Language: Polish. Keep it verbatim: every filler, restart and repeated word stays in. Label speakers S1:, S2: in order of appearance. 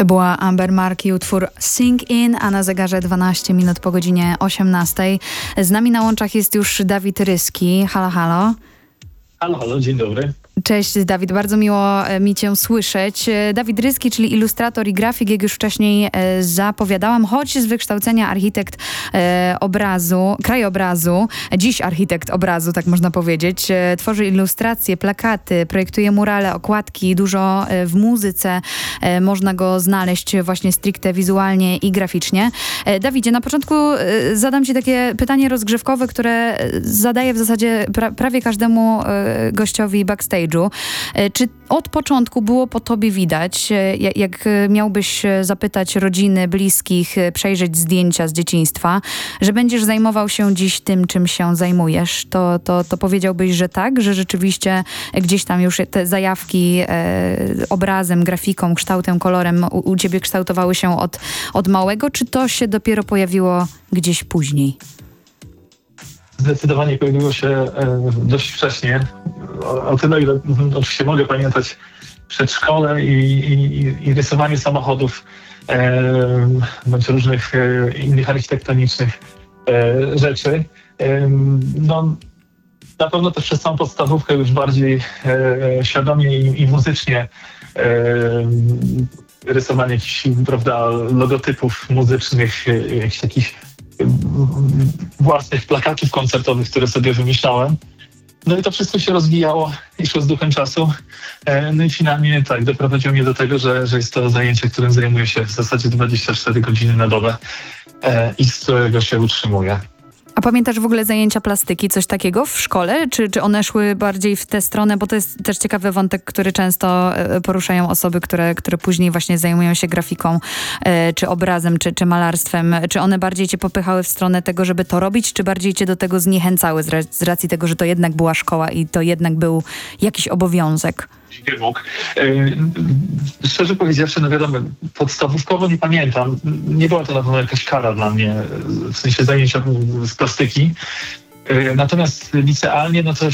S1: To była Amber Mark i utwór Sing In, a na zegarze dwanaście minut po godzinie osiemnastej. Z nami na łączach jest już Dawid Ryski. Halo, halo.
S2: Halo, halo, dzień dobry.
S1: Cześć Dawid, bardzo miło mi Cię słyszeć. Dawid Ryski, czyli ilustrator i grafik, jak już wcześniej zapowiadałam, choć z wykształcenia architekt obrazu, krajobrazu, dziś architekt obrazu, tak można powiedzieć. Tworzy ilustracje, plakaty, projektuje murale, okładki, dużo w muzyce można go znaleźć właśnie stricte wizualnie i graficznie. Dawidzie, na początku zadam Ci takie pytanie rozgrzewkowe, które zadaję w zasadzie pra- prawie każdemu gościowi backstage. Czy od początku było po tobie widać, jak miałbyś zapytać rodziny, bliskich, przejrzeć zdjęcia z dzieciństwa, że będziesz zajmował się dziś tym, czym się zajmujesz, to, to, to powiedziałbyś, że tak, że rzeczywiście gdzieś tam już te zajawki e, obrazem, grafiką, kształtem, kolorem u, u ciebie kształtowały się od, od małego, czy to się dopiero pojawiło gdzieś później?
S2: Zdecydowanie pojawiło się e, dość wcześnie. O, o tyle, ile m, oczywiście mogę pamiętać przedszkole i, i, i rysowanie samochodów e, bądź różnych e, innych architektonicznych e, rzeczy. E, no, na pewno też przez samą podstawówkę już bardziej e, świadomie i, i muzycznie e, rysowanie jakichś, prawda, logotypów muzycznych, e, jakichś takich własnych plakatów koncertowych, które sobie wymyślałem. No i to wszystko się rozwijało i szło z duchem czasu. No i finalnie tak, doprowadziło mnie do tego, że, że jest to zajęcie, którym zajmuję się w zasadzie dwadzieścia cztery godziny na dobę i z którego się utrzymuję.
S1: A pamiętasz w ogóle zajęcia plastyki, coś takiego w szkole? Czy, czy one szły bardziej w tę stronę? Bo to jest też ciekawy wątek, który często poruszają osoby, które, które później właśnie zajmują się grafiką, czy obrazem, czy, czy malarstwem. Czy one bardziej cię popychały w stronę tego, żeby to robić, czy bardziej cię do tego zniechęcały z racji tego, że to jednak była szkoła i to jednak był jakiś obowiązek?
S2: Wymóg. E, szczerze powiedziawszy, no wiadomo, podstawówkowo nie pamiętam. Nie była to na pewno jakaś kara dla mnie, w sensie zajęcia z plastyki. E, natomiast licealnie, no to